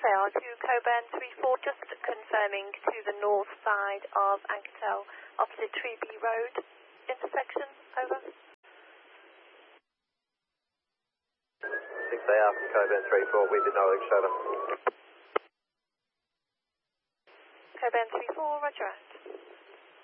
6AR to Coburn 34, just confirming to the north side of Anketel, opposite Treeby Road intersection, over. 6AR from Coburn 34, we did Norwich, over. Coburn 34, roger out.